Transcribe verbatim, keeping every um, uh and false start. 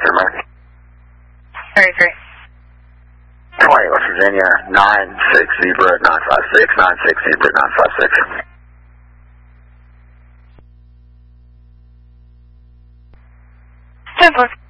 American. thirty-three. twenty, West Virginia, nine six Zebra, nine five six, nine six Zebra, nine five six. ten four.